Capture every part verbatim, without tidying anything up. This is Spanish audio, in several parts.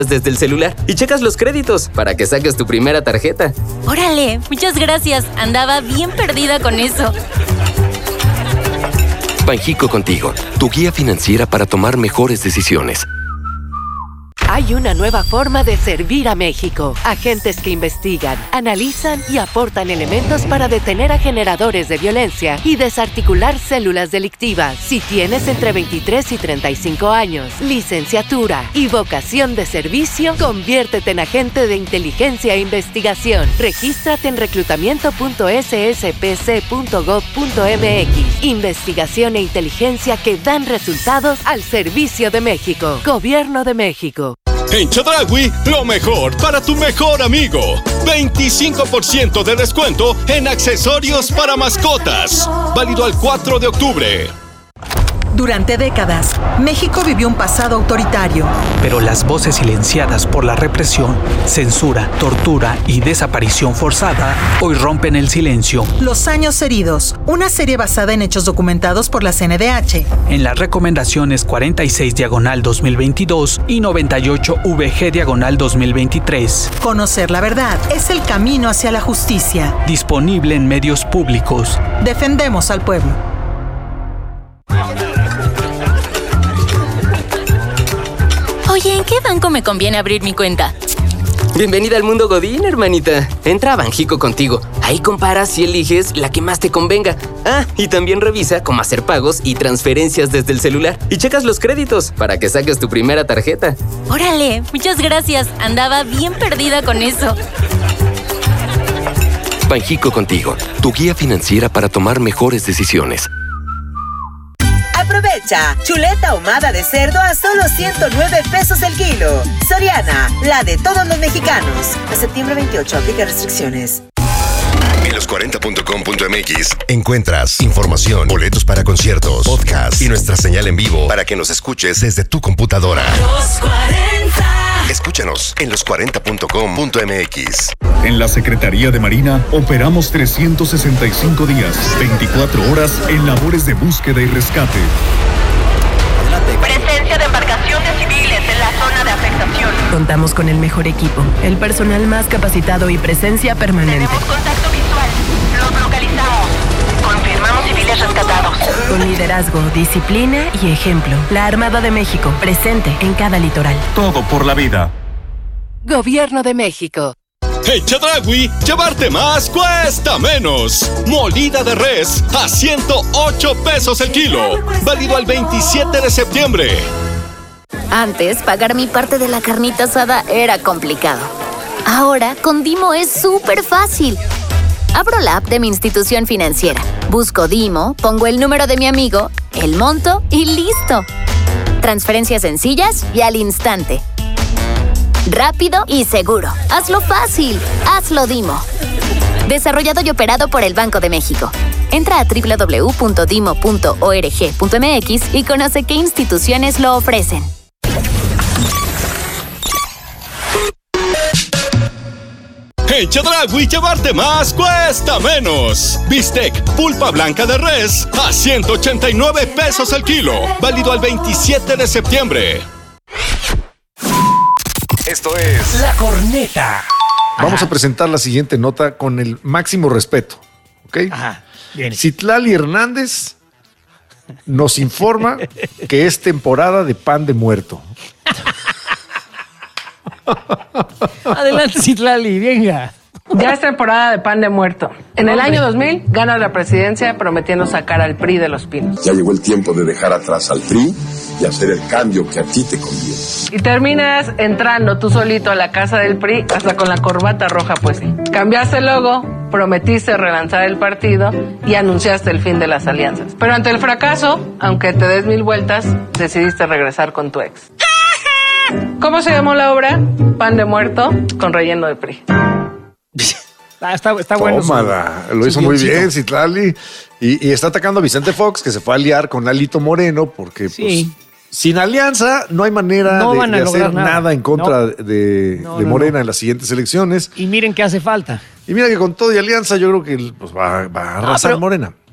desde el celular y checas los créditos para que saques tu primera tarjeta. ¡Órale! Muchas gracias. Andaba bien perdida con eso. Banjico Contigo, tu guía financiera para tomar mejores decisiones. Hay una nueva forma de servir a México. Agentes que investigan, analizan y aportan elementos para detener a generadores de violencia y desarticular células delictivas. Si tienes entre veintitrés y treinta y cinco años, licenciatura y vocación de servicio, conviértete en agente de inteligencia e investigación. Regístrate en reclutamiento punto ese ese pe ce punto gob punto eme equis. Investigación e inteligencia que dan resultados al servicio de México. Gobierno de México. En Chedraui, lo mejor para tu mejor amigo. veinticinco por ciento de descuento en accesorios para mascotas. Válido al cuatro de octubre. Durante décadas, México vivió un pasado autoritario. Pero las voces silenciadas por la represión, censura, tortura y desaparición forzada hoy rompen el silencio. Los años heridos, una serie basada en hechos documentados por la ce ene de hache. En las recomendaciones cuarenta y seis diagonal dos mil veintidós y noventa y ocho ve ge diagonal dos mil veintitrés. Conocer la verdad es el camino hacia la justicia. Disponible en medios públicos. Defendemos al pueblo. Oye, ¿en qué banco me conviene abrir mi cuenta? Bienvenida al mundo Godín, hermanita. Entra a Banjico Contigo. Ahí comparas y eliges la que más te convenga. Ah, y también revisa cómo hacer pagos y transferencias desde el celular. Y checas los créditos para que saques tu primera tarjeta. ¡Órale! Muchas gracias. Andaba bien perdida con eso. Banjico Contigo, tu guía financiera para tomar mejores decisiones. Aprovecha, chuleta ahumada de cerdo a solo ciento nueve pesos el kilo. Soriana, la de todos los mexicanos. A septiembre veintiocho, aplica restricciones. En los cuarenta punto com punto eme equis encuentras información, boletos para conciertos, podcast y nuestra señal en vivo para que nos escuches desde tu computadora. Los cuarenta. Escúchanos en los cuarenta punto com punto eme equis. En la Secretaría de Marina operamos trescientos sesenta y cinco días, veinticuatro horas en labores de búsqueda y rescate. Presencia de embarcaciones civiles en la zona de afectación. Contamos con el mejor equipo, el personal más capacitado y presencia permanente. Tenemos contacto visual. Los localizamos. Confirmamos civiles rescatados. Con liderazgo, disciplina y ejemplo. La Armada de México, presente en cada litoral. Todo por la vida. Gobierno de México. En Chedraui, llevarte más cuesta menos. Molida de res a ciento ocho pesos el kilo. Válido al veintisiete de septiembre. Antes, pagar mi parte de la carnita asada era complicado. Ahora, con Dimo es súper fácil. Abro la app de mi institución financiera. Busco Dimo, pongo el número de mi amigo, el monto y listo. Transferencias sencillas y al instante. Rápido y seguro. Hazlo fácil. Hazlo Dimo. Desarrollado y operado por el Banco de México. Entra a doble u doble u doble u punto dimo punto org punto eme equis y conoce qué instituciones lo ofrecen. En Chedraui, llevarte más cuesta menos. Bistec, pulpa blanca de res a ciento ochenta y nueve pesos el kilo. Válido al veintisiete de septiembre. Esto es La Corneta. Vamos Ajá. a presentar la siguiente nota con el máximo respeto. ¿Ok? Ajá. Bien. Citlali Hernández nos informa que es temporada de pan de muerto. Adelante, Citlali, venga. Ya es temporada de pan de muerto. En el año dos mil ganas la presidencia prometiendo sacar al P R I de los Pinos. Ya llegó el tiempo de dejar atrás al P R I y hacer el cambio que a ti te conviene. Y terminas entrando tú solito a la casa del P R I hasta con la corbata roja, pues sí. Cambiaste el logo, prometiste relanzar el partido y anunciaste el fin de las alianzas. Pero ante el fracaso, aunque te des mil vueltas, decidiste regresar con tu ex. ¿Cómo se llamó la obra? Pan de muerto con relleno de P R I. Ah, está, está bueno. Tómala, lo hizo muy bien, Citlali. Y, y está atacando a Vicente Fox, que se fue a aliar con Alito Moreno, porque sí. pues, sin alianza no hay manera no de, van a de hacer nada. nada en contra no. de, no, de no, Morena no. en las siguientes elecciones. Y miren qué hace falta. Y mira que con todo y alianza yo creo que pues, va, va a arrasar no, pero, Morena.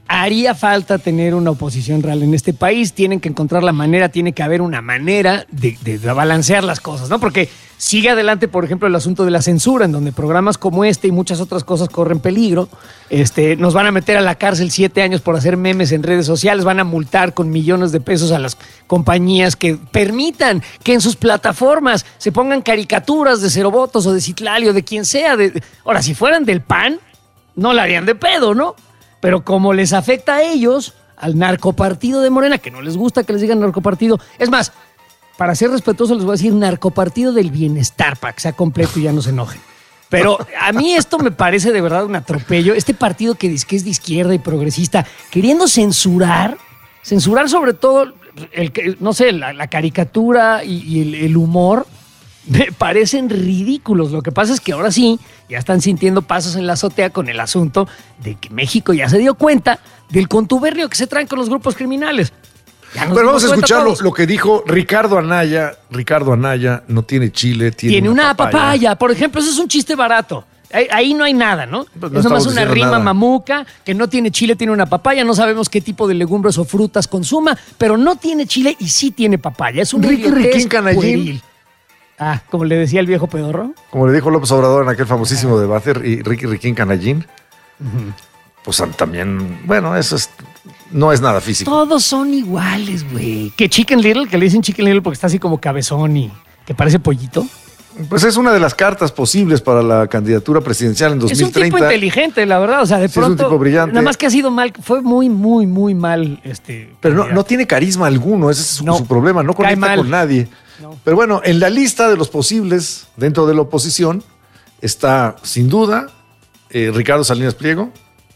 haría falta tener una oposición real en este país. Tienen que encontrar la manera, tiene que haber una manera de, de, de balancear las cosas, ¿no? Porque sigue adelante, por ejemplo, el asunto de la censura, en donde programas como este y muchas otras cosas corren peligro. Este, nos van a meter a la cárcel siete años por hacer memes en redes sociales, van a multar con millones de pesos a las compañías que permitan que en sus plataformas se pongan caricaturas de Cero Votos o de Citlali o de quien sea. De... Ahora, si fueran del P A N, no la harían de pedo, ¿no? Pero como les afecta a ellos, al narcopartido de Morena, que no les gusta que les digan narcopartido, es más, para ser respetuoso les voy a decir narcopartido del bienestar, para que sea completo y ya no se enojen. Pero a mí esto me parece de verdad un atropello. Este partido que dice que es de izquierda y progresista, queriendo censurar, censurar sobre todo, el, no sé, la, la caricatura y, y el, el humor, me parecen ridículos. Lo que pasa es que ahora sí, ya están sintiendo pasos en la azotea con el asunto de que México ya se dio cuenta del contubernio que se traen con los grupos criminales. Pero vamos a escuchar lo, lo que dijo Ricardo Anaya. Ricardo Anaya no tiene chile, tiene, tiene una, una papaya. papaya. Por ejemplo, eso es un chiste barato. Ahí, ahí no hay nada, ¿no? Pues no es nomás una rima nada. Mamuca, que no tiene chile, tiene una papaya. No sabemos qué tipo de legumbres o frutas consuma, pero no tiene chile y sí tiene papaya. Es un Ricky Riquín Canallín. Ah, como le decía el viejo pedorro. Como le dijo López Obrador en aquel famosísimo debate, y Ricky Riquín Canallín. Uh-huh. Pues también, bueno, eso es, no es nada físico. Todos son iguales, güey. Que Chicken Little, que le dicen Chicken Little porque está así como cabezón y que parece pollito. Pues es una de las cartas posibles para la candidatura presidencial en dos mil treinta. Es un tipo inteligente, la verdad. O sea, de sí, pronto. Es un tipo brillante. Nada más que ha sido mal, fue muy, muy, muy mal. Este, Pero no, no tiene carisma alguno, ese es su, no, su problema, no conecta con nadie. No. Pero bueno, en la lista de los posibles dentro de la oposición está, sin duda, eh, Ricardo Salinas Pliego,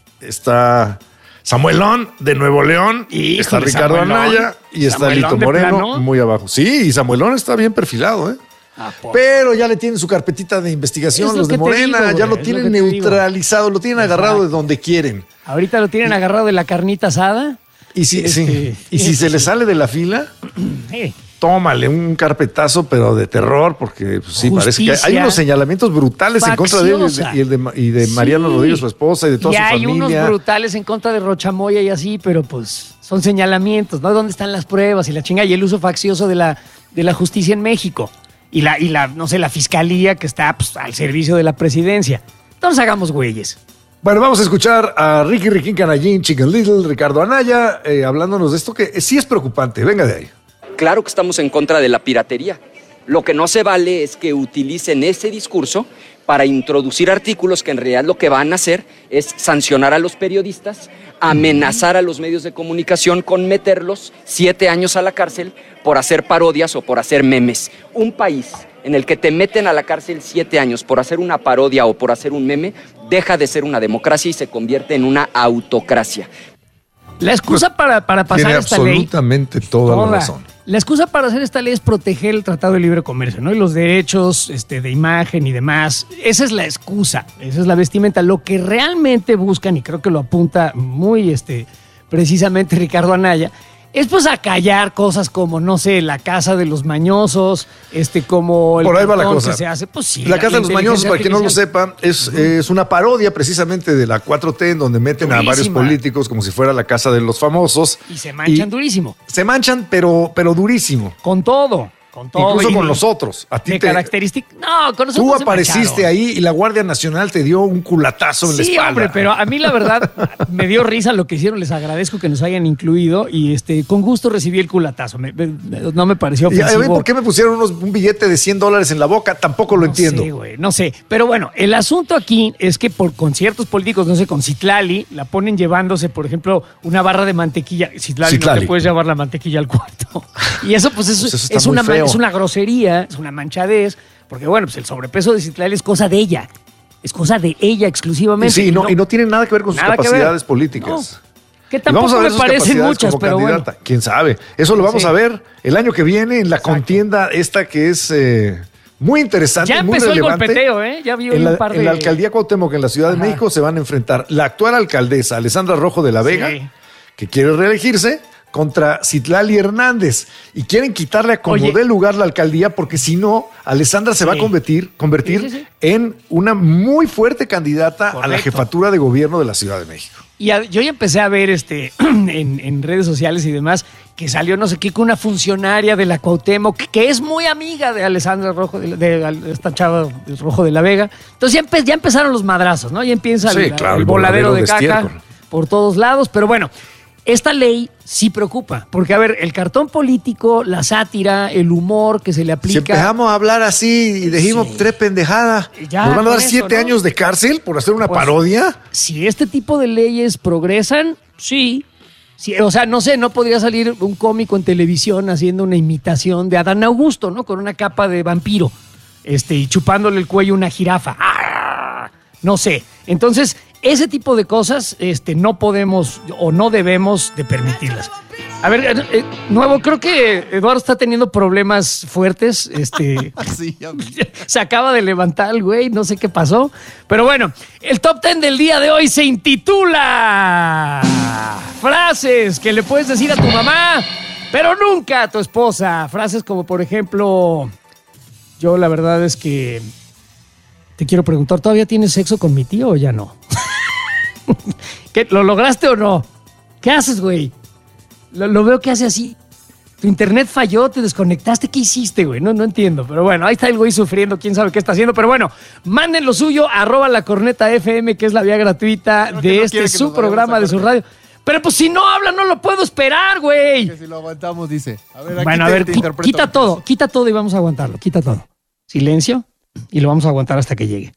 está Samuelón de Nuevo León, y está Ricardo Samuelón, Anaya y está Samuelón Lito Moreno muy abajo. Sí, y Samuelón está bien perfilado, ¿eh? Ah, pero ya le tienen su carpetita de investigación los de Morena, digo, ya lo tienen lo neutralizado, lo tienen Exacto. agarrado de donde quieren. Ahorita lo tienen agarrado de la carnita asada. Y si, este, sí, y si se le sale de la fila, sí. tómale un carpetazo, pero de terror, porque pues, sí, Justicia, parece que hay unos señalamientos brutales facciosa. en contra de él y, el de, y de Mariano sí. Rodríguez, su esposa, y de toda y su familia. Y hay unos brutales en contra de Rochamoya y así, pero pues son señalamientos, ¿no? ¿Dónde están las pruebas y la chinga? Y el uso faccioso de la, de la justicia en México. Y la, y la, no sé, la fiscalía que está pues, al servicio de la presidencia. Entonces hagamos güeyes. Bueno, vamos a escuchar a Ricky Riquín Canallín, Chicken Little, Ricardo Anaya, eh, hablándonos de esto que sí es preocupante. Venga de ahí. Claro que estamos en contra de la piratería. Lo que no se vale es que utilicen ese discurso para introducir artículos que en realidad lo que van a hacer es sancionar a los periodistas, amenazar a los medios de comunicación con meterlos siete años a la cárcel por hacer parodias o por hacer memes. Un país en el que te meten a la cárcel siete años por hacer una parodia o por hacer un meme, deja de ser una democracia y se convierte en una autocracia. La excusa pues, para, para pasar tiene esta ley... absolutamente toda, toda la razón. La excusa para hacer esta ley es proteger el Tratado de Libre Comercio, ¿no? Y los derechos este, de imagen y demás. Esa es la excusa, esa es la vestimenta. Lo que realmente buscan, y creo que lo apunta muy este, precisamente Ricardo Anaya, es pues acallar cosas como, no sé, la casa de los mañosos, este, como el Por ahí va la cosa. Que se hace, pues sí. La casa de los mañosos, para quien no lo sepa, es, uh-huh. es una parodia precisamente de la cuatro T, en donde meten Durísima. a varios políticos como si fuera la casa de los famosos. Y se manchan y durísimo. Se manchan, pero, pero durísimo. Con todo. Con todo. Incluso y con nosotros. A ti de te, características. No, con nosotros. Tú apareciste ahí y la Guardia Nacional te dio un culatazo en sí, la espalda. Sí, hombre, pero a mí la verdad me dio risa lo que hicieron. Les agradezco que nos hayan incluido y este, con gusto recibí el culatazo. Me, me, no me pareció ofensivo. ¿Y por qué me pusieron unos, un billete de cien dólares en la boca? Tampoco lo no entiendo. No sé, güey, no sé. Pero bueno, el asunto aquí es que por con ciertos políticos, no sé, con Citlali, la ponen llevándose, por ejemplo, una barra de mantequilla. Citlali, Citlali. no te puedes llevar la mantequilla al cuarto. Y eso, pues, es, pues eso es, una, es una grosería. Es una manchadez, porque bueno, pues el sobrepeso de Citlali es cosa de ella, es cosa de ella exclusivamente. Sí, y no, y no tiene nada que ver con sus capacidades políticas. No, que tampoco me parecen muchas, pero candidata. bueno. ¿Quién sabe? Eso lo vamos sí. a ver el año que viene en la Exacto. contienda esta que es eh, muy interesante, ya muy empezó relevante. el golpeteo, ¿eh? Ya vi en, un la, par de... en la alcaldía Cuauhtémoc, en la Ciudad Ajá. de México, se van a enfrentar la actual alcaldesa, Alessandra Rojo de la Vega, sí. que quiere reelegirse, contra Citlali Hernández, y quieren quitarle a como Oye. dé lugar la alcaldía, porque si no, Alessandra se sí. va a convertir, convertir sí, sí, sí. en una muy fuerte candidata Correcto. a la jefatura de gobierno de la Ciudad de México. Y a, yo ya empecé a ver este en, en redes sociales y demás que salió no sé qué con una funcionaria de la Cuauhtémoc que, que es muy amiga de Alessandra Rojo, de, de, de esta chava de Rojo de la Vega. Entonces ya, empe, ya empezaron los madrazos, ¿no? Ya empieza sí, el, claro, el, el voladero, voladero de, de caca estiércol por todos lados. Pero bueno, esta ley sí preocupa, porque a ver, el cartón político, la sátira, el humor que se le aplica. Si empezamos a hablar así y dijimos sí. tres pendejadas, ya, ¿nos van a dar siete eso, ¿no? años de cárcel por hacer una pues, parodia? Si este tipo de leyes progresan, sí. sí. O sea, no sé, no podría salir un cómico en televisión haciendo una imitación de Adán Augusto, ¿no? Con una capa de vampiro, este, y chupándole el cuello a una jirafa. ¡Ah! No sé. Entonces, ese tipo de cosas este, no podemos o no debemos de permitirlas. A ver, eh, nuevo, creo que Eduardo está teniendo problemas fuertes. Este, sí, ya me... Se acaba de levantar el güey, no sé qué pasó. Pero bueno, el top ten del día de hoy se intitula Frases que le puedes decir a tu mamá, pero nunca a tu esposa. Frases como, por ejemplo, yo la verdad es que te quiero preguntar, ¿todavía tienes sexo con mi tío o ya no? ¿Qué, ¿Lo lograste o no? ¿Qué haces, güey? Lo, lo veo que hace así. Tu internet falló, te desconectaste. ¿Qué hiciste, güey? No, no entiendo. Pero bueno, ahí está el güey sufriendo. ¿Quién sabe qué está haciendo? Pero bueno, manden lo suyo, arroba la corneta F M, que es la vía gratuita Creo de no este su programa de su radio. Pero pues si no habla, no lo puedo esperar, güey. Que si lo aguantamos, dice. A ver, aquí bueno, te, a ver, te qui- quita todo, quita todo y vamos a aguantarlo. Quita todo. Silencio y lo vamos a aguantar hasta que llegue.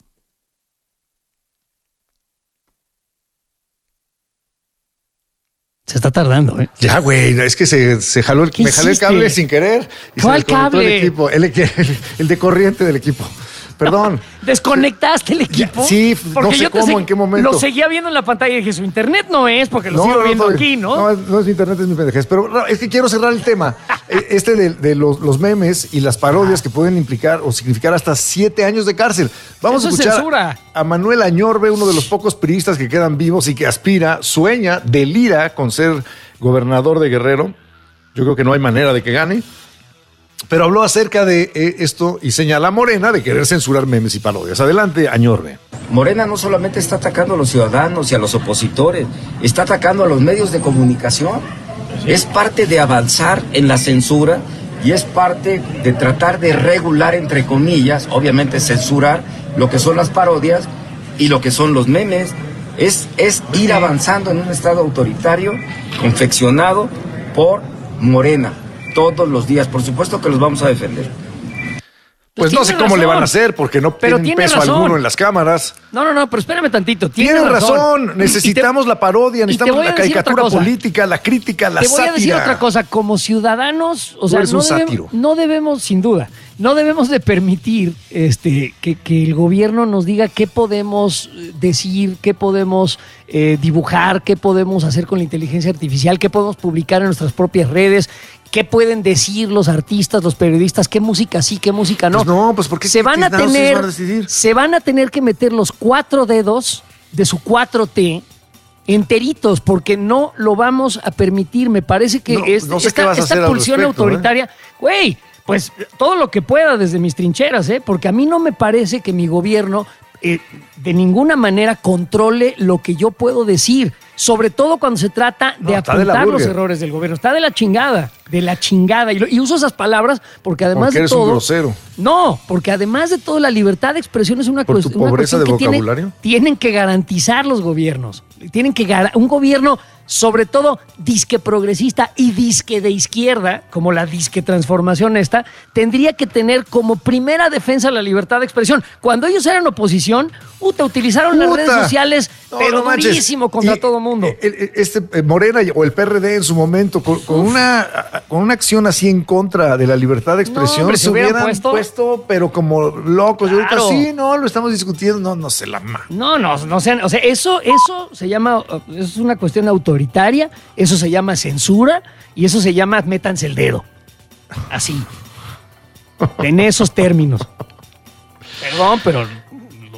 Se está tardando, ¿eh? Ya, güey, es que se, se jaló el, me jalé el cable sin querer. Y ¿Cuál se desconectó cable? El, equipo, el, el, el de corriente del equipo. Perdón. ¿Desconectaste el equipo? Ya, sí, porque no sé cómo, segui- en qué momento. Lo seguía viendo en la pantalla y dije, su internet no es, porque lo no, sigo no, viendo no, aquí, ¿no? No, no es mi internet, es mi pendejez. Pero es que quiero cerrar el tema. Este de, de los, los memes y las parodias que pueden implicar o significar hasta siete años de cárcel. Vamos Eso a escuchar es censura. a Manuel Añorbe, uno de los pocos priistas que quedan vivos y que aspira, sueña, delira con ser gobernador de Guerrero. Yo creo que no hay manera de que gane. Pero habló acerca de eh, esto y señala a Morena de querer censurar memes y parodias. Adelante, Añorbe. Morena no solamente está atacando a los ciudadanos y a los opositores, está atacando a los medios de comunicación. Es parte de avanzar en la censura y es parte de tratar de regular, entre comillas, obviamente censurar lo que son las parodias y lo que son los memes. Es, es ir avanzando en un estado autoritario confeccionado por Morena. Todos los días, por supuesto que los vamos a defender. Pues no sé cómo razón. le van a hacer, porque no pero tienen peso razón. alguno en las cámaras. No, no, no, pero espérame tantito. Tiene, tiene razón. razón. Necesitamos te, la parodia, necesitamos la caricatura política, la crítica, la sátira. Te voy a decir otra cosa. Como ciudadanos, o sea, no debemos, no debemos, sin duda, no debemos de permitir este, que, que el gobierno nos diga qué podemos decir, qué podemos eh, dibujar, qué podemos hacer con la inteligencia artificial, qué podemos publicar en nuestras propias redes. ¿Qué pueden decir los artistas, los periodistas? ¿Qué música sí, qué música no? Pues no, pues porque se van a tener, van a se van a tener que meter los cuatro dedos de su cuatro T enteritos, porque no lo vamos a permitir. Me parece que no, es, no sé esta, esta pulsión respecto, autoritaria, güey, ¿eh? Pues todo lo que pueda desde mis trincheras, ¿eh? Porque a mí no me parece que mi gobierno eh, de ninguna manera controle lo que yo puedo decir. Sobre todo cuando se trata de no, apuntar de los errores del gobierno. Está de la chingada, de la chingada. Y, lo, y uso esas palabras porque además porque de todo... Eres un grosero. No, porque además de todo la libertad de expresión es una, ¿Por cuest- tu una pobreza cuestión de que vocabulario? Tiene, tienen que garantizar los gobiernos. Tienen que gar- un gobierno, sobre todo disque progresista y disque de izquierda, como la disque transformación esta, tendría que tener como primera defensa la libertad de expresión. Cuando ellos eran oposición, puta, utilizaron puta. las redes sociales, no, pero no durísimo contra y, todo mundo. El, el, este eh, Morena o el P R D en su momento, con, con, una, con una acción así en contra de la libertad de expresión, no, hombre, se hubieran, hubieran puesto, puesto, pero como locos. Claro. Y ahorita sí, no, lo estamos discutiendo, no, no sé la mano. No, no, no sean, o sea, eso, eso se llama, eso es una cuestión autoritaria, eso se llama censura y eso se llama métanse el dedo. Así. En esos términos. Perdón, pero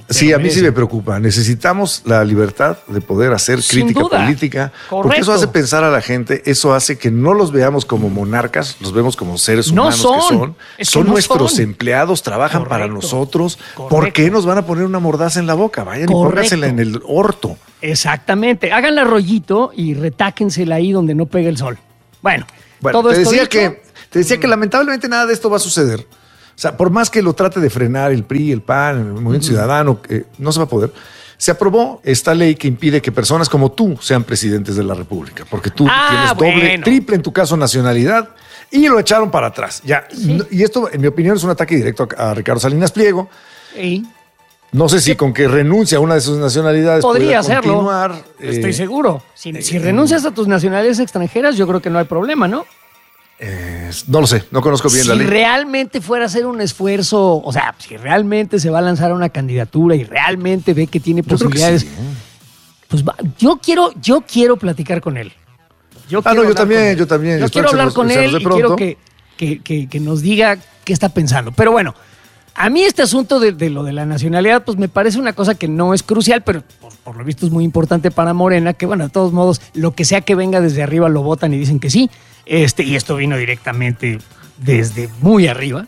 Sí, a mí sí me preocupa. Necesitamos la libertad de poder hacer Sin crítica duda. política. Correcto. Porque eso hace pensar a la gente, eso hace que no los veamos como monarcas, los vemos como seres No humanos son. que son. Es que son no nuestros son. empleados, trabajan Correcto. para nosotros. ¿Por Correcto. qué nos van a poner una mordaza en la boca? Vayan Correcto. y póngansela en el orto. Exactamente. Háganla rollito y retáquensela ahí donde no pegue el sol. Bueno, Bueno, todo te esto decía dicho, que te decía que lamentablemente nada de esto va a suceder. O sea, por más que lo trate de frenar el P R I, el P A N, el Movimiento Ujú. Ciudadano, eh, no se va a poder. Se aprobó esta ley que impide que personas como tú sean presidentes de la República, porque tú Ah, tienes doble, bueno. triple en tu caso nacionalidad y lo echaron para atrás. Ya, no- y esto, en mi opinión, es un ataque directo a, a Ricardo Salinas Pliego. Sí. No sé si con que renuncia a una de sus nacionalidades Podría pueda hacerlo. continuar. Estoy eh, seguro. Si, si renuncias a tus nacionalidades extranjeras, yo creo que no hay problema, ¿no? eh, no lo sé, no conozco bien Si la ley. realmente fuera a hacer un esfuerzo, o sea, si realmente se va a lanzar a una candidatura y realmente ve que tiene Yo creo que posibilidades, sí, ¿eh? pues va- yo quiero, yo quiero platicar con él. Yo Ah, quiero no, yo hablar también, con él. yo también. Yo Espero quiero que se hablar nos- con se nos él dé y quiero pronto. que, que, que- que nos diga qué está pensando. Pero bueno, a mí este asunto de, de lo de la nacionalidad, pues me parece una cosa que no es crucial, pero por, por lo visto es muy importante para Morena, que bueno, de todos modos, lo que sea que venga desde arriba lo votan y dicen que sí. Este, y esto vino directamente desde muy arriba.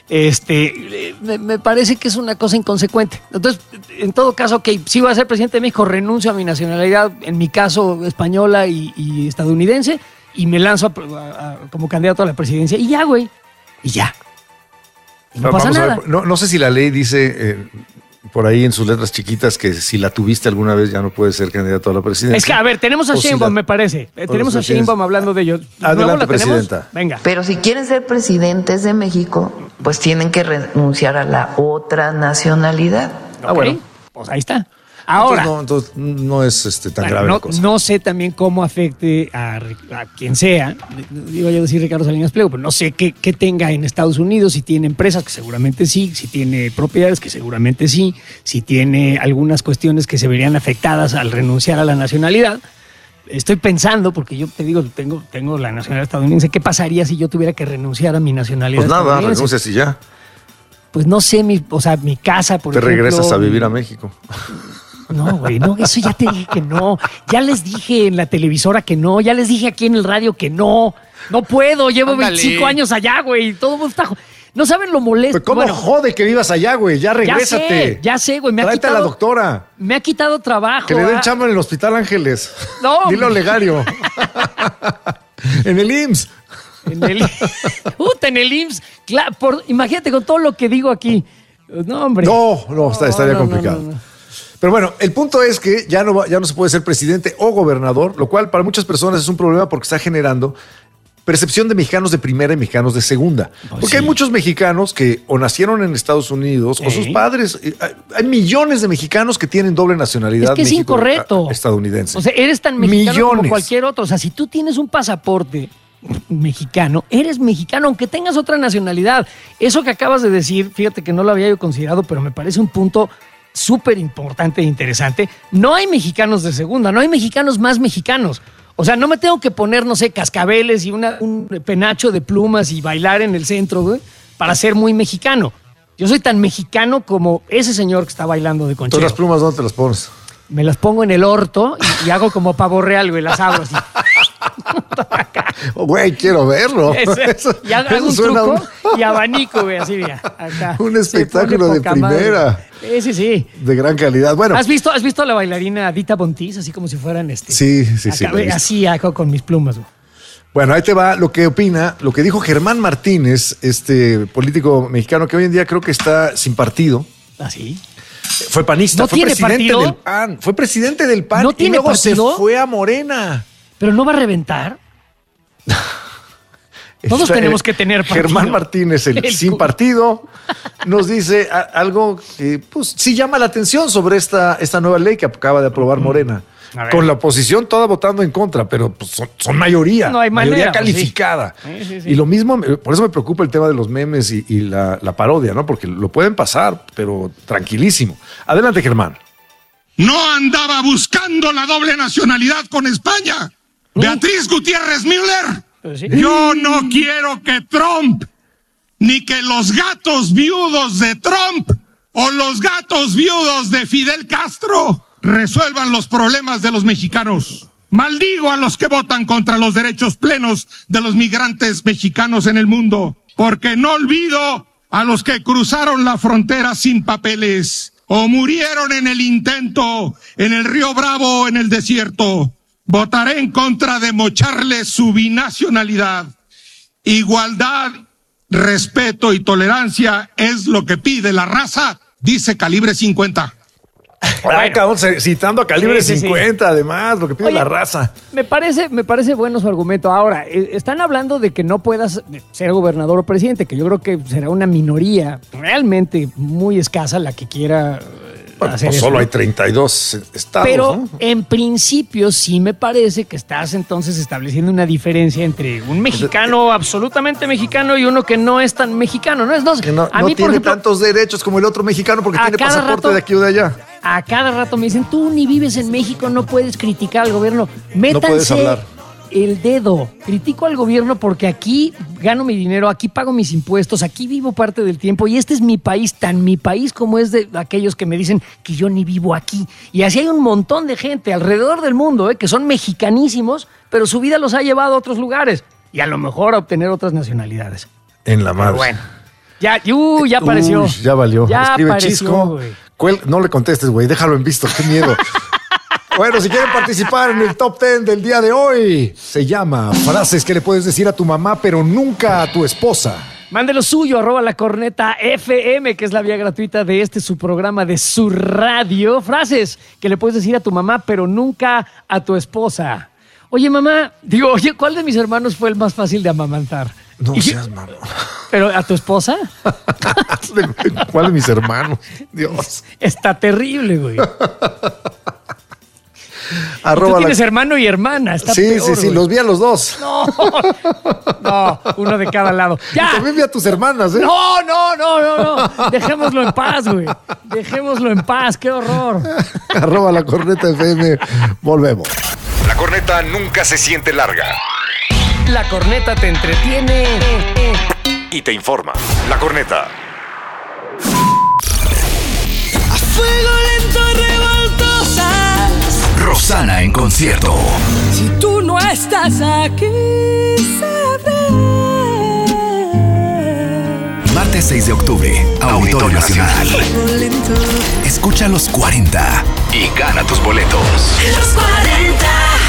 Este, eh, me, me parece que es una cosa inconsecuente. Entonces, en todo caso, ok, si voy a ser presidente de México, renuncio a mi nacionalidad, en mi caso española y, y estadounidense, y me lanzo a- a- a- como candidato a la presidencia. Y ya, güey. Y ya. Y no Ah, pasa vamos a ver, nada. no, no sé si la ley dice eh, por ahí en sus letras chiquitas que si la tuviste alguna vez ya no puedes ser candidato a la presidencia. Es que, a ver, tenemos a O si Sheinbaum, la- me parece. Eh, o tenemos si a tienes- Sheinbaum hablando de ello. ¿De nuevo Adelante, la tenemos? presidenta. Venga. Pero si quieren ser presidentes de México, pues tienen que renunciar a la otra nacionalidad. Ah, bueno. Pues ahí está. Ahora. Entonces no, entonces no es este, tan Bueno, grave no, la cosa. no sé también cómo afecte a, a quien sea, iba yo a decir Ricardo Salinas Pliego, pero no sé qué, qué tenga en Estados Unidos, si tiene empresas, que seguramente sí, si tiene propiedades, que seguramente sí, si tiene algunas cuestiones que se verían afectadas al renunciar a la nacionalidad. Estoy pensando, porque yo te digo, tengo, tengo la nacionalidad estadounidense, ¿qué pasaría si yo tuviera que renunciar a mi nacionalidad Pues nada, estadounidense? renuncias y ya. Pues no sé, mi, o sea, mi casa, por Te ejemplo. regresas a vivir a México. No, güey, no, eso ya te dije que no. Ya les dije en la televisora que no, ya les dije aquí en el radio que no. No puedo, llevo Ándale. veinticinco años allá, güey, y todo el mundo está... jo- No saben lo molesto. Pues ¿cómo Bueno, jode que vivas allá, güey? Ya regrésate. Ya sé, ya sé, güey, me ha Tráete a la quitado... doctora. Me ha quitado trabajo. Que le den ah. chamba en el Hospital Ángeles. No. Dilo Legario. En el I M S S. En el, Puta, en el I M S S. Cla- por- imagínate con todo lo que digo aquí. No, hombre. No, no, está- estaría no, no, complicado. no, no. Pero bueno, el punto es que ya no, va- ya no se puede ser presidente o gobernador, lo cual para muchas personas es un problema porque está generando percepción de mexicanos de primera y mexicanos de segunda. Porque hay muchos mexicanos que o nacieron en Estados Unidos o Sí. sus padres. eh, hay- Hay millones de mexicanos que tienen doble nacionalidad. Es que es México- incorrecto. a- estadounidense. O sea, eres tan mexicano como Millones. cualquier otro. O sea, si tú tienes un pasaporte mexicano, eres mexicano, aunque tengas otra nacionalidad. Eso que acabas de decir, fíjate que no lo había yo considerado, pero me parece un punto súper importante e interesante. No hay mexicanos de segunda, no hay mexicanos más mexicanos. O sea, no me tengo que poner, no sé, cascabeles y una- un penacho de plumas y bailar en el centro, güey, para ser muy mexicano. Yo soy tan mexicano como ese señor que está bailando de ¿Todas conchero. las plumas dónde te las pones? Me las pongo en el orto y, y hago como pavo real, güey, las abro así. Oh, güey, quiero verlo. Ese- Eso- y hago, eso hago un suena truco un- y abanico, güey, así, mira. Acá. Un Se espectáculo pone de poca madre. primera. Sí, sí, sí. De gran calidad. Bueno, ¿Has visto, ¿Has visto a la bailarina Dita Bontis? Así como si fueran este. sí, sí, sí. acá, lo he visto. así hago con mis plumas, güey. Bueno, ahí te va lo que opina, lo que dijo Germán Martínez, este político mexicano que hoy en día creo que está sin partido. Así. Fue panista, ¿No fue tiene presidente partido? del P A N, fue presidente del P A N ¿No y tiene luego partido? se fue a Morena. Pero no va a reventar. Todos Está- tenemos que tener partido. Germán Martínez, el, El sin cu- partido, nos dice a- algo que pues sí llama la atención sobre esta, esta nueva ley que acaba de aprobar Morena. A ver. Con la oposición toda votando en contra, pero pues, son, son mayoría. No hay mayoría manera, pues, sí. calificada. Sí, sí, sí. Y lo mismo, me- por eso me preocupa el tema de los memes y, y la, la parodia, ¿no? Porque lo pueden pasar, pero tranquilísimo. Adelante, Germán. No andaba buscando la doble nacionalidad con España. Beatriz Gutiérrez Müller. Pues sí. Yo no quiero que Trump, ni que los gatos viudos de Trump o los gatos viudos de Fidel Castro resuelvan los problemas de los mexicanos. Maldigo a los que votan contra los derechos plenos de los migrantes mexicanos en el mundo, porque no olvido a los que cruzaron la frontera sin papeles o murieron en el intento en el Río Bravo o en el desierto. Votaré en contra de mocharles su binacionalidad. Igualdad, respeto y tolerancia es lo que pide la raza, dice Calibre cincuenta. Ay, cabrón, citando a Calibre sí, sí, cincuenta, sí. Además, lo que pide Oye, la raza. Me parece, me parece bueno su argumento. Ahora, están hablando de que no puedas ser gobernador o presidente, que yo creo que será una minoría realmente muy escasa la que quiera bueno, hacer pues eso. Solo hay treinta y dos estados, Pero ¿no? en principio sí me parece que estás entonces estableciendo una diferencia entre un mexicano absolutamente mexicano y uno que no es tan mexicano. No, es, no, que no, a no mí, tiene por ejemplo, tantos derechos como el otro mexicano porque tiene pasaporte rato, de aquí o de allá. A cada rato me dicen, tú ni vives en México, no puedes criticar al gobierno. Métanse no puedes hablar. El dedo. Critico al gobierno porque aquí gano mi dinero, aquí pago mis impuestos, aquí vivo parte del tiempo y este es mi país, tan mi país como es de aquellos que me dicen que yo ni vivo aquí. Y así hay un montón de gente alrededor del mundo eh, que son mexicanísimos, pero su vida los ha llevado a otros lugares y a lo mejor a obtener otras nacionalidades. En la madre. Pero bueno, ya, uh, ya apareció. Uy, ya valió. Ya Escribe apareció, Chisco. Güey. Cuel, no le contestes, güey, déjalo en visto, qué miedo. Bueno, si quieren participar en el top diez del día de hoy, se llama frases que le puedes decir a tu mamá, pero nunca a tu esposa. Mande lo suyo, arroba la corneta F M, que es la vía gratuita de este su programa de su radio. Frases que le puedes decir a tu mamá, pero nunca a tu esposa. Oye, mamá, digo, oye, ¿cuál de mis hermanos fue el más fácil de amamantar? No seas mamá. ¿Pero a tu esposa? ¿Cuál de mis hermanos? Dios. Está terrible, güey. Arroba tú tienes la... hermano y hermana, está sí, peor, Sí, sí, sí, los vi a los dos. No, no, uno de cada lado. ¡Ya! Y también vi a tus hermanas, ¿eh? No, no, no, no, no. Dejémoslo en paz, güey. Dejémoslo en paz, qué horror. Arroba la corneta F M, volvemos. La corneta nunca se siente larga. La corneta te entretiene y te informa. La corneta. A fuego lento revoltosas. Rosana en concierto. Si tú no estás aquí, sabré. Martes seis de octubre, Auditorio Nacional. Escucha los cuarenta y gana tus boletos. Los cuarenta.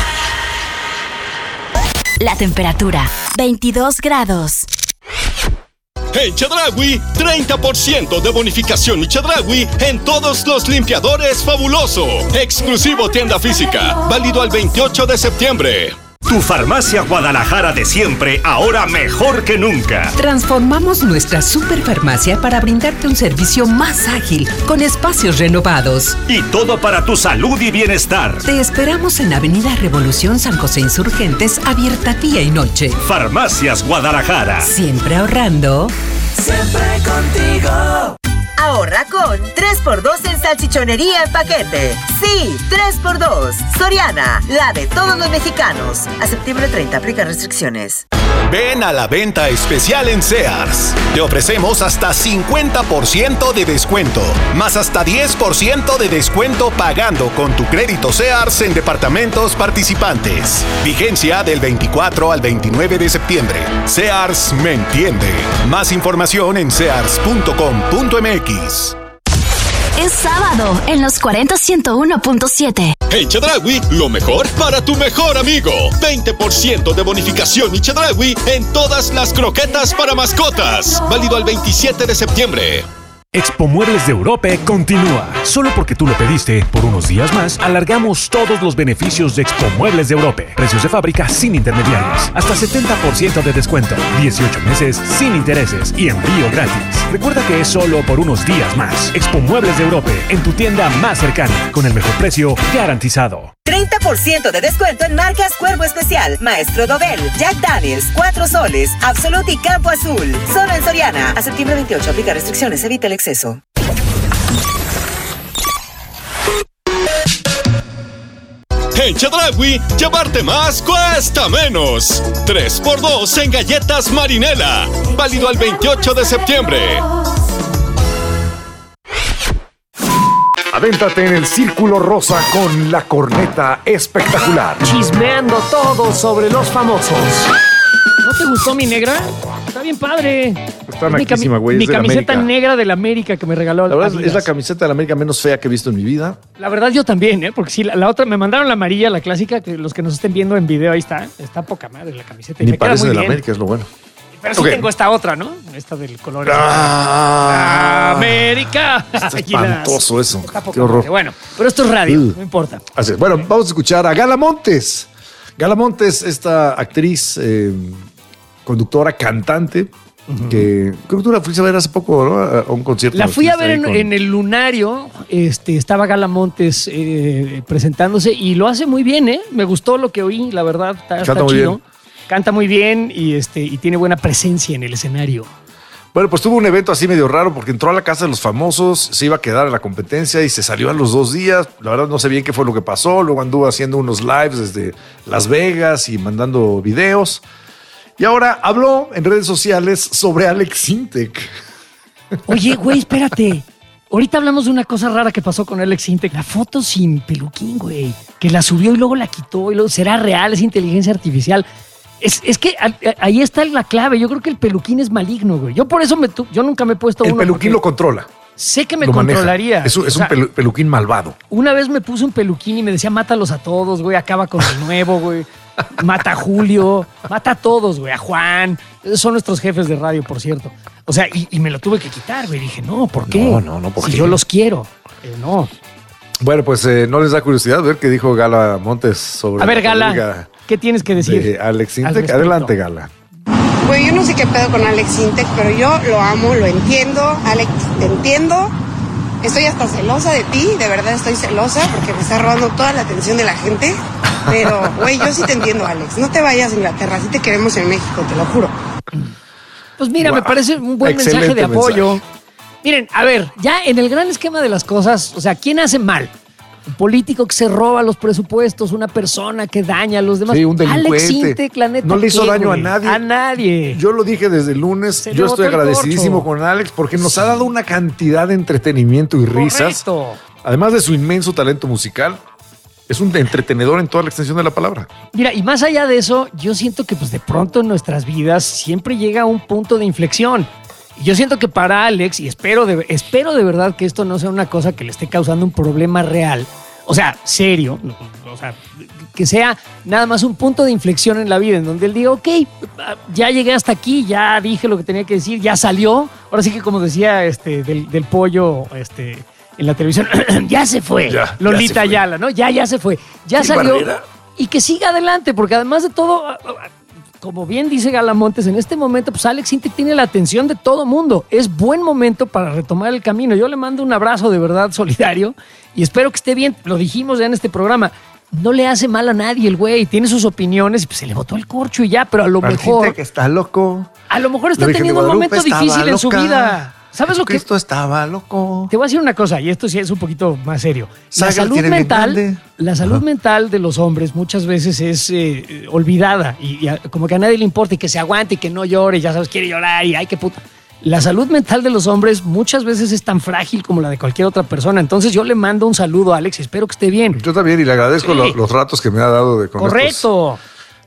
La temperatura, veintidós grados. En Chedraui, treinta por ciento de bonificación y Chedraui en todos los limpiadores fabuloso. Exclusivo tienda física, válido al veintiocho de septiembre. Tu farmacia Guadalajara de siempre, ahora mejor que nunca. Transformamos nuestra superfarmacia para brindarte un servicio más ágil, con espacios renovados. Y todo para tu salud y bienestar. Te esperamos en Avenida Revolución San José Insurgentes, abierta día y noche. Farmacias Guadalajara. Siempre ahorrando. Siempre contigo. Ahorra con tres por dos en salchichonería en paquete. Sí, tres por dos. Soriana, la de todos los mexicanos. A septiembre treinta, aplica restricciones. Ven a la venta especial en Sears. Te ofrecemos hasta cincuenta por ciento de descuento, más hasta diez por ciento de descuento pagando con tu crédito Sears en departamentos participantes. Vigencia del veinticuatro al veintinueve de septiembre. Sears me entiende. Más información en sears punto com punto m x. Es sábado en los cuarenta ciento uno punto siete. En Chedraui, lo mejor para tu mejor amigo. veinte por ciento de bonificación y Chedraui en todas las croquetas para mascotas. Válido al veintisiete de septiembre. Expo Muebles de Europe continúa. Solo porque tú lo pediste, por unos días más, alargamos todos los beneficios de Expo Muebles de Europe. Precios de fábrica sin intermediarios. Hasta setenta por ciento de descuento. dieciocho meses sin intereses y envío gratis. Recuerda que es solo por unos días más. Expo Muebles de Europe, en tu tienda más cercana, con el mejor precio garantizado. treinta por ciento de descuento en marcas Cuervo Especial, Maestro Dobel, Jack Daniels, Cuatro Soles, Absolute y Campo Azul. Solo en Soriana. A septiembre veintiocho, aplica restricciones, evita el exceso. En Chedraui, llevarte más cuesta menos. tres por dos en galletas Marinela. Válido al veintiocho de septiembre. Avéntate en el círculo rosa con la corneta espectacular. Chismeando todo sobre los famosos. ¿No te gustó mi negra? Está bien padre. Está naquísima, güey. Mi camiseta negra de la América que me regaló. La verdad es la camiseta de la América menos fea que he visto en mi vida. La verdad yo también, ¿eh? Porque sí, la, la otra, me mandaron la amarilla, la clásica, que los que nos estén viendo en video, ahí está. Está poca madre la camiseta. Y Ni me parece queda muy de la bien. América, es lo bueno. Pero sí Okay. tengo esta otra, ¿no? Esta del color. Ah, América. Está espantoso eso. Está poca Qué horror. madre. Bueno, pero esto es radio, Uh. no importa. Así es. Bueno, vamos a escuchar a Gala Montes. Gala Montes, esta actriz, eh, conductora, cantante, uh-huh. que creo que tú la fuiste a ver hace poco, ¿no? A, a un concierto. La fui a ver en, con... en el Lunario, este, estaba Gala Montes eh, presentándose y lo hace muy bien, ¿eh? Me gustó lo que oí, la verdad, está, Canta está muy chido. bien. Canta muy bien y, este, y tiene buena presencia en el escenario. Bueno, pues tuvo un evento así medio raro porque entró a la casa de los famosos, se iba a quedar en la competencia y se salió a los dos días. La verdad no sé bien qué fue lo que pasó. Luego anduvo haciendo unos lives desde Las Vegas y mandando videos. Y ahora habló en redes sociales sobre Alex Sintek. Oye, güey, espérate. Ahorita hablamos de una cosa rara que pasó con Alex Sintek. La foto sin peluquín, güey. Que la subió y luego la quitó. Y luego, ¿será real? ¿Es inteligencia artificial? Es, es que a, a, ahí está la clave. Yo creo que el peluquín es maligno, güey. Yo por eso me tu, yo nunca me he puesto El uno. peluquín lo controla. Sé que me lo controlaría. Es, un, es o sea, un pelu, peluquín malvado. Una vez me puse un peluquín y me decía, mátalos a todos, güey. Acaba con el nuevo, güey. Mata a Julio. Mata a todos, güey. A Juan. Esos son nuestros jefes de radio, por cierto. O sea, y, y me lo tuve que quitar, güey. Dije, no, ¿por qué? No, no, no, ¿por si qué? yo los quiero. Eh, no. Bueno, pues eh, no les da curiosidad ver qué dijo Gala Montes sobre A ver, la Gala, ¿qué tienes que decir? de Alex Sintek? Adelante, Gala. Pues yo no sé qué pedo con Alex Sintek, pero yo lo amo, lo entiendo. Alex, te entiendo. Estoy hasta celosa de ti, de verdad estoy celosa porque me está robando toda la atención de la gente. Pero, güey, yo sí te entiendo, Alex. No te vayas a Inglaterra, sí te queremos en México, te lo juro. Pues mira, wow. me parece un buen Excelente mensaje de apoyo. Mensaje. Miren, a ver, ya en el gran esquema de las cosas, o sea, ¿quién hace mal? Un político que se roba los presupuestos, una persona que daña a los demás. Sí, un delincuente. Alex Sintek, la neta, no le hizo ¿qué, daño güey? a nadie. A nadie. Yo lo dije desde el lunes. Se Yo estoy agradecidísimo corcho. con Alex porque nos sí. ha dado una cantidad de entretenimiento y risas. Correcto. Además de su inmenso talento musical. Es un entretenedor en toda la extensión de la palabra. Mira, y más allá de eso, yo siento que pues de pronto en nuestras vidas siempre llega un punto de inflexión. Y yo siento que para Alex, y espero de, espero de verdad que esto no sea una cosa que le esté causando un problema real, o sea, serio, o sea, que sea nada más un punto de inflexión en la vida, en donde él diga, ok, ya llegué hasta aquí, ya dije lo que tenía que decir, ya salió. Ahora sí que como decía este del, del pollo, este... en la televisión, ya se fue. Ya, Lolita ya se fue. Ayala, ¿no? Ya, ya se fue. Ya salió. Barrera. Y que siga adelante, porque además de todo, como bien dice Gala Montes, en este momento, pues Alex Sintek tiene la atención de todo mundo. Es buen momento para retomar el camino. Yo le mando un abrazo de verdad solidario y espero que esté bien. Lo dijimos ya en este programa. No le hace mal a nadie el güey. Tiene sus opiniones y pues se le botó el corcho y ya, pero a lo Alex mejor... Sintek está loco. A lo mejor está La Virgen teniendo de un momento Guadalupe difícil en su loca. vida. ¿Sabes lo que? Cristo estaba loco. Te voy a decir una cosa, y esto sí es un poquito más serio. La Saga salud tiene bien mental, grande. la salud Ajá. mental de los hombres muchas veces es eh, olvidada y, y a- como que a nadie le importa y que se aguante y que no llore, ya sabes, quiere llorar y ay, qué puta. La salud mental de los hombres muchas veces es tan frágil como la de cualquier otra persona. Entonces yo le mando un saludo a Alex y espero que esté bien. Yo también y le agradezco Sí. lo- los ratos que me ha dado de con estos- Correcto.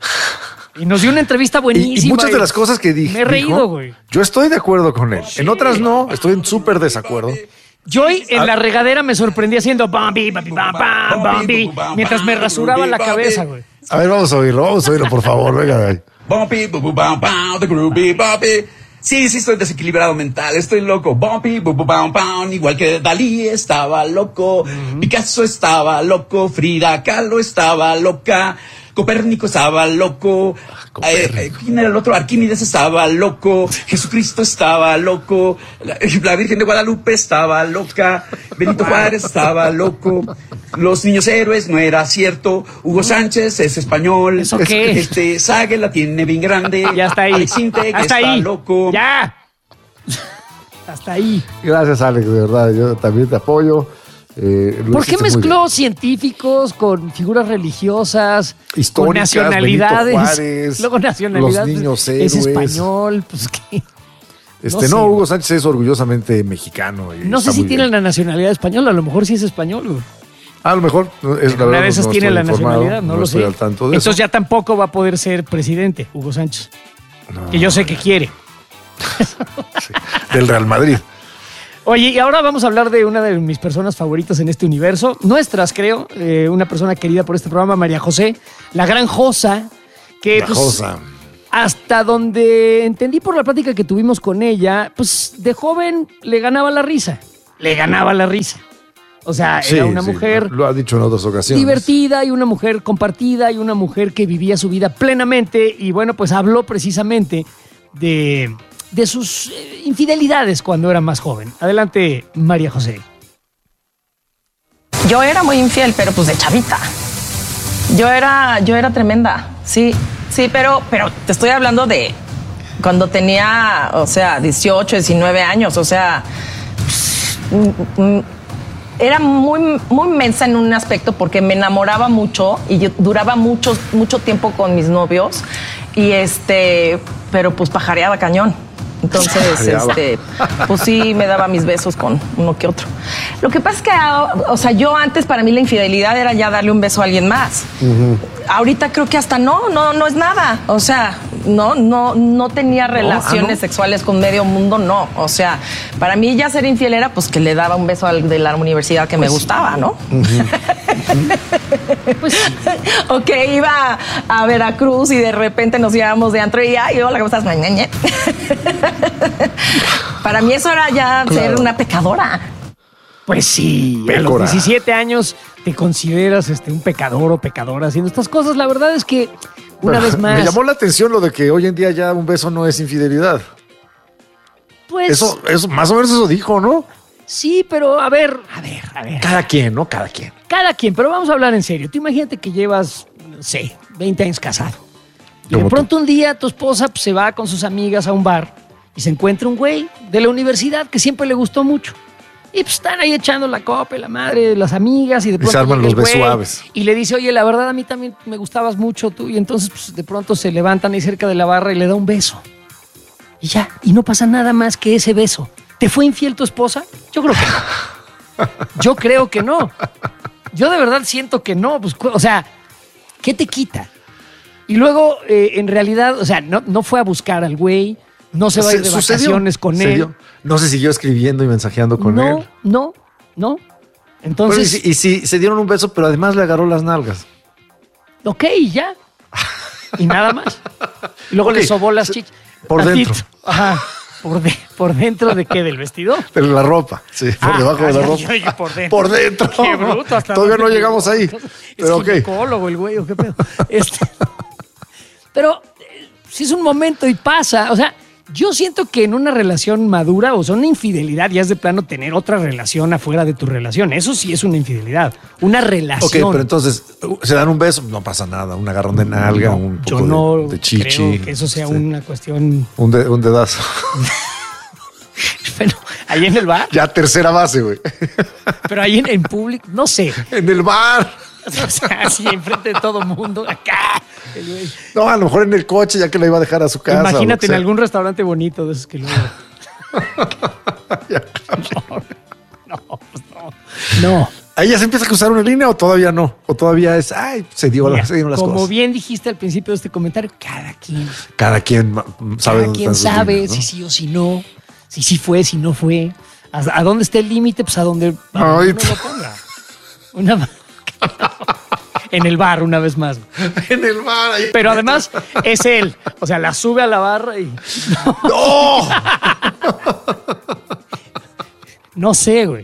Y nos dio una entrevista Y, buenísima. y muchas de y las cosas que dije. Me he reído, güey. Yo estoy de acuerdo con él. En otras no, estoy en súper desacuerdo. Joy en la regadera me sorprendí haciendo Bambi, Bambi, Bam, Bam, Bambi, mientras me rasuraba la cabeza, güey. A ver, vamos a oírlo, vamos a oírlo, por favor. Venga, ahí. Bumpy, bu, bu, bam, bam, the groovy, bumpy. Sí, sí, estoy desequilibrado mental, estoy loco. Bumpy, bu, bu, bam, bam, igual que Dalí estaba loco, Picasso estaba loco, Frida Kahlo estaba loca, Copérnico estaba loco, eh, eh, ¿quién era el otro? Arquímedes estaba loco, Jesucristo estaba loco, la, la Virgen de Guadalupe estaba loca, Benito Juárez estaba loco, los niños héroes no era cierto, Hugo Sánchez es español, ¿Eso qué? este Sague la tiene bien grande, Ya está ahí. Alex Sintek Hasta está ahí. loco. Ya. Hasta ahí. Gracias, Alex, de verdad. Yo también te apoyo. Eh, lo ¿Por qué hiciste muy mezcló bien. científicos con figuras religiosas, con Históricas, nacionalidades? Benito Juárez, Luego nacionalidades. los niños Es héroes. español, pues qué. Este, no, no Hugo Sánchez es orgullosamente mexicano. Y no sé si tiene la nacionalidad española, a lo mejor sí es español, güey. A lo mejor es la Una de esas no tiene la nacionalidad, no, no lo sé. Al tanto de Entonces eso. ya tampoco va a poder ser presidente, Hugo Sánchez. No, que yo sé que quiere. Sí, del Real Madrid. Oye, y ahora vamos a hablar de una de mis personas favoritas en este universo, nuestras creo, eh, una persona querida por este programa, María José, la gran Josa, que la pues, Josa. Hasta donde entendí por la plática que tuvimos con ella, pues de joven le ganaba la risa, le ganaba la risa. O sea, sí, era una sí, mujer lo ha dicho en otras ocasiones. Divertida y una mujer compartida y una mujer que vivía su vida plenamente y bueno, pues habló precisamente de, de sus eh, infidelidades cuando era más joven. Adelante, María José. Yo era muy infiel, pero pues de chavita. Yo era, yo era tremenda, sí, sí, pero, pero te estoy hablando de cuando tenía, o sea, dieciocho, diecinueve años, o sea, era muy, muy mensa en un aspecto porque me enamoraba mucho y yo duraba mucho, mucho tiempo con mis novios y este, pero pues pajareaba cañón. Entonces, este, pues sí me daba mis besos con uno que otro. Lo que pasa es que, o sea, yo antes para mí la infidelidad era ya darle un beso a alguien más. Uh-huh. Ahorita creo que hasta no, no, no es nada. O sea, no, no, no tenía relaciones no, ah, no. sexuales con medio mundo, no. O sea, para mí ya ser infiel era pues que le daba un beso al de la universidad que pues me gustaba, ¿no? Uh-huh. Pues o que iba a Veracruz y de repente nos íbamos de antro y ay, hola, ¿cómo estás? Para mí eso era ya claro. ser una pecadora. Pues sí, Pécora. A los diecisiete años te consideras este, un pecador o pecadora haciendo estas cosas. La verdad es que, una Pero, vez más... Me llamó la atención lo de que hoy en día ya un beso no es infidelidad. Pues... Eso, eso más o menos eso dijo, ¿no? Sí, pero a ver, a ver, a ver. Cada quien, ¿no? Cada quien. Cada quien, pero vamos a hablar en serio. Tú imagínate que llevas, no sé, veinte años casado. Y de pronto tú? un día tu esposa pues, se va con sus amigas a un bar y se encuentra un güey de la universidad que siempre le gustó mucho. Y pues están ahí echando la copa, la madre, las amigas y de pronto... Y se arman los besos suaves. Y le dice, oye, la verdad a mí también me gustabas mucho tú. Y entonces pues, de pronto se levantan ahí cerca de la barra y le da un beso. Y ya, y no pasa nada más que ese beso. ¿Te fue infiel tu esposa? Yo creo que no. Yo creo que no. Yo de verdad siento que no. Pues, o sea, ¿qué te quita? Y luego, eh, en realidad, o sea, no, no fue a buscar al güey, no se va a ir de vacaciones con ¿Sucedió? él. No se siguió escribiendo y mensajeando con no, él. No, no, no. Entonces... Bueno, y, si, y si se dieron un beso, pero además le agarró las nalgas. Ok, ya. Y nada más. Y luego okay. le sobó las chichas. Por dentro. Ajá. ¿Por, de, ¿Por dentro de qué? ¿Del vestido? De la ropa, sí, por ah, debajo de la ropa. Yo, yo por dentro. Por dentro. Qué bruto. Hasta Todavía no llegamos ahí. Es pero ginecólogo okay. el güey, ¿o qué pedo? Este, pero eh, si es un momento y pasa, o sea, yo siento que en una relación madura, o sea, una infidelidad ya es de plano tener otra relación afuera de tu relación. Eso sí es una infidelidad. Una relación. Ok, pero entonces, se dan un beso, no pasa nada. Un agarrón de nalga, no, un poco yo no de, de chichi. Creo que eso sea sí. una cuestión... Un, de, un dedazo. Pero, ¿ahí en el bar? Ya tercera base, güey. Pero ahí en, en público, no sé. En el bar. O sea, así enfrente de todo mundo, acá. El güey. No, a lo mejor en el coche, ya que la iba a dejar a su casa. Imagínate en algún restaurante bonito de esos que luego... no, no, pues no. No. ¿Ahí ya se empieza a cruzar una línea o todavía no? ¿O todavía es, ay, se, dio Mira, la, se dieron las como cosas? Como bien dijiste al principio de este comentario, cada quien. Cada quien sabe cada dónde quien están sabe líneas, ¿no? si sí o si no. Si sí fue, si no fue. ¿A, a dónde está el límite? Pues a donde, a donde uno lo ponga. Una... En el bar, una vez más. En el bar. Ahí. Pero además es él. O sea, la sube a la barra y... ¡No! No sé, güey.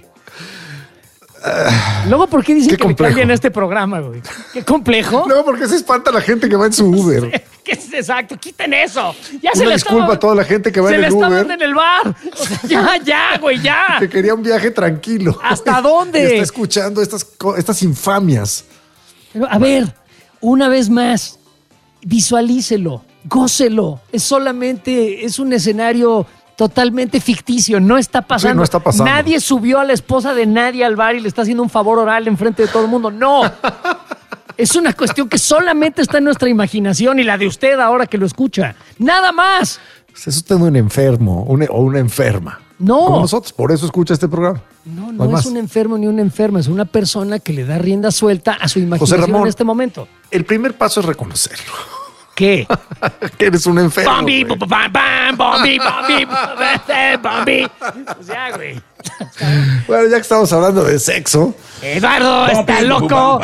Luego, ¿por qué dicen qué que complejo. me cambian este programa, güey? Qué complejo. No, porque se espanta la gente que va en su Uber. ¿Qué es exacto? ¡Quiten eso! Ya Una se le disculpa estaba, a toda la gente que va en el Uber. Se le está dando en el bar. O sea, ya, ya, güey, ya. Que quería un viaje tranquilo. ¿Hasta dónde? Y está escuchando estas, estas infamias. Pero, a ver, una vez más, visualícelo, gócelo. Es solamente, es un escenario totalmente ficticio, no está pasando. Sí, no está pasando. Nadie subió a la esposa de nadie al bar y le está haciendo un favor oral enfrente de todo el mundo. No. Es una cuestión que solamente está en nuestra imaginación y la de usted ahora que lo escucha. Nada más. Es usted un enfermo un, o una enferma. No. Como nosotros, por eso escucha este programa. No, no, no es un enfermo ni una enferma, es una persona que le da rienda suelta a su imaginación José Ramón, en este momento. El primer paso es reconocerlo. ¿Qué? Que eres un enfermo. Bombi, bombi, bombi, bombi, bombi. Pues ya, güey. Bueno, ya que estamos hablando de sexo. Eduardo está loco.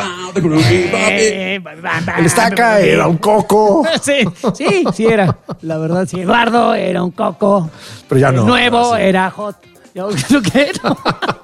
El estaca era un coco. Sí, sí, sí era. La verdad, sí. Eduardo era un coco. Pero ya no. El nuevo no, sí. era hot. ¿Yo qué? No,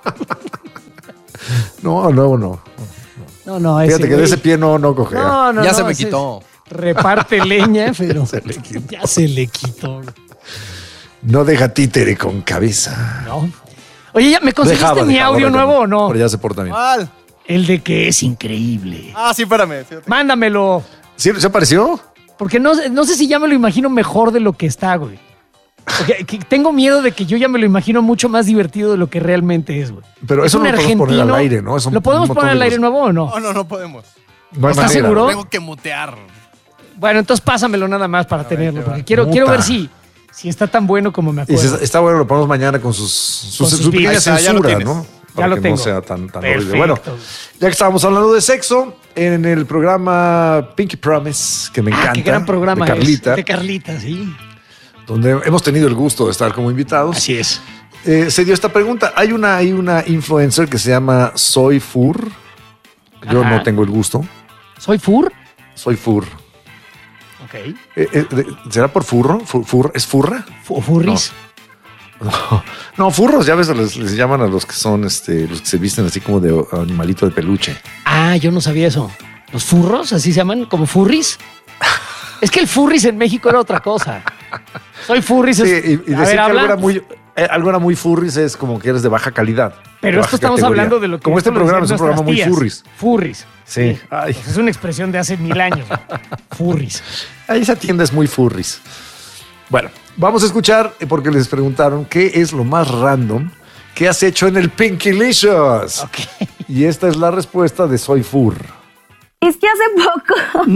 no, nuevo no. No, no. Fíjate que de ese pie no, no cogea. No, no, ya no, se me quitó. Reparte leña, pero ya se le quitó. Ya se le quitó. No deja títere con cabeza. No. Oye, ¿ya me conseguiste dejaba, mi dejaba, audio nuevo no. o no? Pero ya se porta bien. ¿Cuál? El de que es increíble. Ah, sí, espérame. Sí, mándamelo. ¿Sí, ¿Se apareció? Porque no, no sé si ya me lo imagino mejor de lo que está, güey. Porque que tengo miedo de que yo ya me lo imagino mucho más divertido de lo que realmente es, güey. Pero es eso no lo podemos poner al aire, ¿no? ¿Lo podemos poner al aire nuevo o no? No, no, no podemos. No ¿Estás manera, seguro? Tengo que mutear. Bueno, entonces pásamelo nada más para a tenerlo, ver, porque quiero, quiero ver si, si está tan bueno como me acuerdo. Y si está bueno, lo ponemos mañana con sus, sus, con sus su pequeña censura, ya ¿no? Para ya lo que tengo. no sea tan, tan horrible. Bueno, ya que estábamos hablando de sexo, en el programa Pinky Promise, que me encanta. Ah, qué gran programa de Carlita. Es, de Carlita, sí. Donde hemos tenido el gusto de estar como invitados. Así es. Eh, se dio esta pregunta. Hay una, hay una influencer que se llama Soy Fur. Yo Ajá. no tengo el gusto. ¿Soy Fur? Soy Fur. Ok. Eh, eh, ¿Será por furro? Fur, fur, ¿Es furra? ¿O furris? No. no. No, furros, ya ves, les, les llaman a los que son, este, los que se visten así como de animalito de peluche. Ah, yo no sabía eso. ¿Los furros así se llaman? ¿Como furris? Es que el furris en México era otra cosa. Soy furris. Sí, y, y decir ver, que algo era, muy, eh, algo era muy furris es como que eres de baja calidad. Pero esto estamos categoría. hablando de lo que... Como este programa es un programa muy furris. Furris. Sí. sí. Ay. Pues es una expresión de hace mil años. Furris. Ahí esa tienda es muy furris. Bueno, vamos a escuchar, porque les preguntaron qué es lo más random que has hecho en el Pinkylicious. Okay. Y esta es la respuesta de Soy Fur. Es que hace poco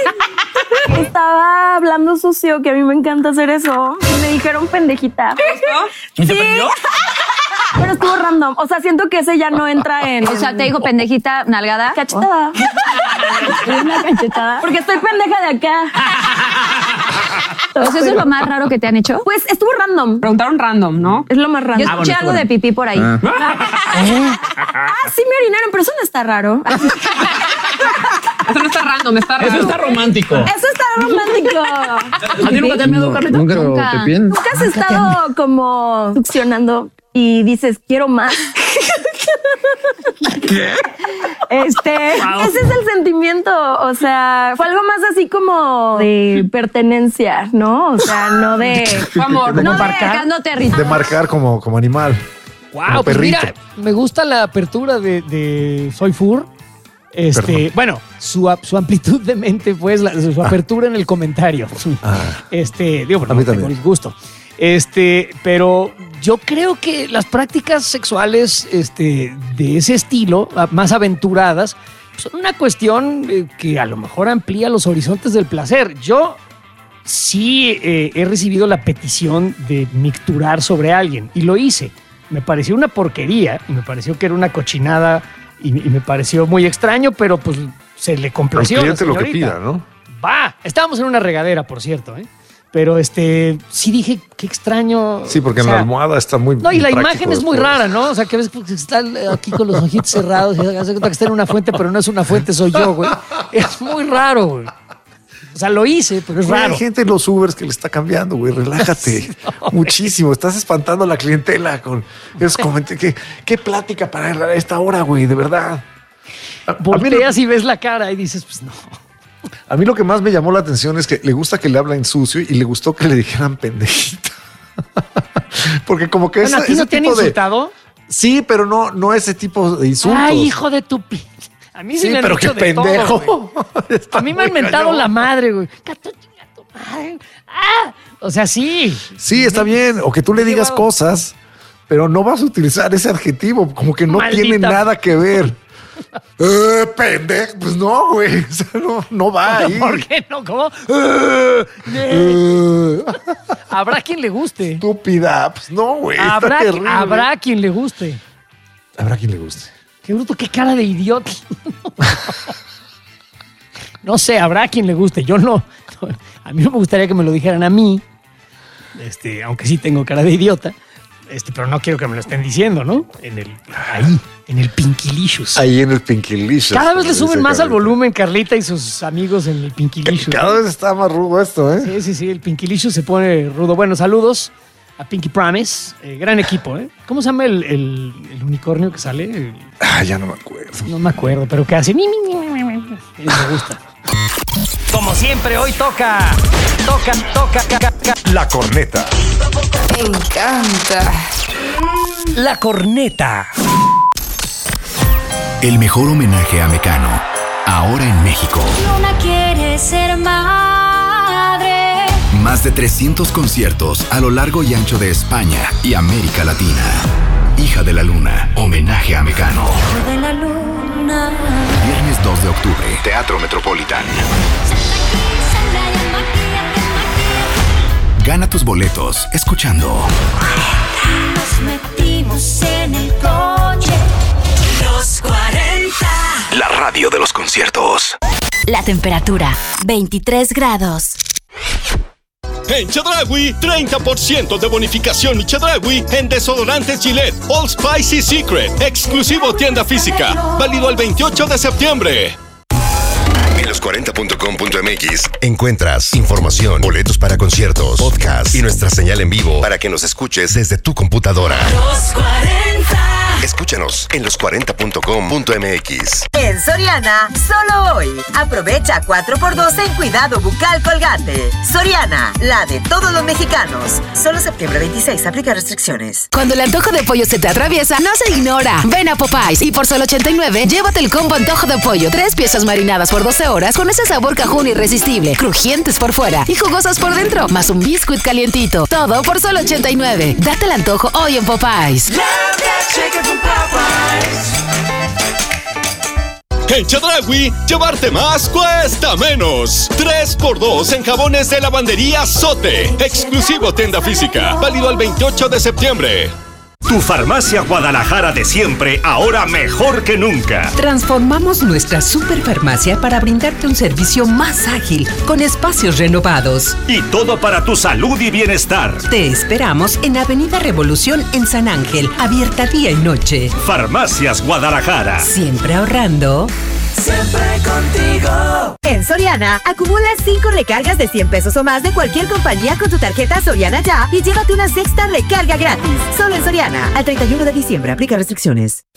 estaba hablando sucio, que a mí me encanta hacer eso. Y me dijeron pendejita. ¿Quién sí. te prendió? Pero estuvo random. O sea, siento que ese ya no entra en... O sea, te dijo pendejita, nalgada. Cachetada. Oh. Una cachetada. Porque estoy pendeja de acá. O sea, ¿eso es lo más raro que te han hecho? Pues estuvo random. Preguntaron random, ¿no? Es lo más random. Yo escuché ah, bueno, algo bueno. de pipí por ahí. Ah. ah, sí me orinaron, pero eso no está raro. Eso no está random, está raro. Eso está romántico. Eso está romántico. ¿A ti nunca te han miedo, Carlita? Nunca. Nunca, ¿Nunca has estado como succionando y dices, quiero más? ¿Qué? Este, wow. Ese es el sentimiento. O sea, fue algo más así como de pertenencia, ¿no? O sea, no de amor, no de marcar, de, de marcar como, como animal. Wow, como pues mira, me gusta la apertura de, de Soy Fur. Este, Perdón. bueno, su, su amplitud de mente, pues, la, su apertura ah. en el comentario. Ah. Este, digo, pero no tengo disgusto. Este, pero yo creo que las prácticas sexuales este, de ese estilo, más aventuradas, son una cuestión eh, que a lo mejor amplía los horizontes del placer. Yo sí eh, he recibido la petición de micturar sobre alguien y lo hice. Me pareció una porquería y me pareció que era una cochinada y, y me pareció muy extraño, pero pues se le complació. El cliente lo que pida, ¿no? Va, estábamos en una regadera, por cierto, ¿eh? Pero este, sí dije, qué extraño. Sí, porque o sea, en la almohada está muy No, y la imagen es muy rara, ¿no? O sea, que ves que está aquí con los ojitos cerrados y hace cuenta que está en una fuente, pero no es una fuente, soy yo, güey. Es muy raro, güey. O sea, lo hice, pero es güey, raro. Hay gente en los Ubers que le está cambiando, güey. Relájate. No, muchísimo. Estás espantando a la clientela con esos comentarios. ¿Qué, qué plática para esta hora, güey? De verdad. Volteas y ves la cara y dices, pues no. A mí lo que más me llamó la atención es que le gusta que le hablen sucio y le gustó que le dijeran pendejita. Porque como que bueno, es, ¿a ti no te han insultado? De... Sí, pero no, no ese tipo de insultos. Ay, hijo de tu... P... A mí sí, sí me han pero dicho qué de pendejo. Todo, a mí me han mentado la madre, güey. Gato, gato, madre. Ah, o sea, sí. Sí, está bien. O que tú le digas cosas, pero no vas a utilizar ese adjetivo, como que no Maldita. tiene nada que ver. Eh, pendejo. Pues no, güey. O sea, no, no va ahí. ¿Por qué no? ¿Cómo? Eh, eh. Habrá quien le guste. Estúpida. Pues no, güey. Habrá, habrá quien le guste. Habrá quien le guste. Qué bruto, qué cara de idiota. No sé, habrá quien le guste. Yo no. A mí no me gustaría que me lo dijeran a mí. Este, aunque sí tengo cara de idiota. Este, pero no quiero que me lo estén diciendo, ¿no? En el, ahí, en el Pinkilicious. Ahí en el Pinkilicious. Cada vez le suben más Carlita. Al volumen Carlita y sus amigos en el Pinkilicious. Cada vez está más rudo esto, ¿eh? Sí, sí, sí, el Pinkilicious se pone rudo. Bueno, saludos a Pinky Promise. Eh, gran equipo, ¿eh? ¿Cómo se llama el, el, el unicornio que sale? El... Ah, ya no me acuerdo. No me acuerdo, pero que hace... Me gusta. Como siempre, hoy toca, toca, toca, toca. La corneta. Me encanta. La corneta. El mejor homenaje a Mecano, ahora en México. Luna quiere ser madre. Más de trescientos conciertos a lo largo y ancho de España y América Latina. Hija de la Luna, homenaje a Mecano. Hija de la Luna. Viernes dos de octubre, Teatro Metropolitan. Gana tus boletos escuchando. Nos metimos en el coche. Los cuarenta. La radio de los conciertos. La temperatura, veintitrés grados. En Chedraui, treinta por ciento de bonificación y Chedraui en desodorantes Gillette, Old Spice y Secret. Exclusivo tienda física. Válido el veintiocho de septiembre. En los cuarenta punto com punto m x encuentras información, boletos para conciertos, podcast y nuestra señal en vivo para que nos escuches desde tu computadora. Los cuarenta. Escúchanos en los cuarenta punto com punto m x. En Soriana, solo hoy. Aprovecha cuatro por dos en cuidado bucal Colgate. Soriana, la de todos los mexicanos. Solo septiembre veintiséis, aplica restricciones. Cuando el antojo de pollo se te atraviesa, no se ignora. Ven a Popeyes y por solo ochenta y nueve, llévate el combo antojo de pollo. Tres piezas marinadas por doce horas con ese sabor cajún irresistible, crujientes por fuera y jugosas por dentro, más un biscuit calientito. Todo por solo ochenta y nueve. Date el antojo hoy en Popeyes. En Chedraui, llevarte más cuesta menos. tres por dos en jabones de lavandería Sote. Exclusivo tienda física. Válido el veintiocho de septiembre. Tu farmacia Guadalajara de siempre, ahora mejor que nunca. Transformamos nuestra superfarmacia para brindarte un servicio más ágil, con espacios renovados. Y todo para tu salud y bienestar. Te esperamos en Avenida Revolución en San Ángel, abierta día y noche. Farmacias Guadalajara. Siempre ahorrando. Siempre contigo. En Soriana, acumula cinco recargas de cien pesos o más de cualquier compañía con tu tarjeta Soriana Ya y llévate una sexta recarga gratis. Solo en Soriana. Al treinta y uno de diciembre, aplica restricciones.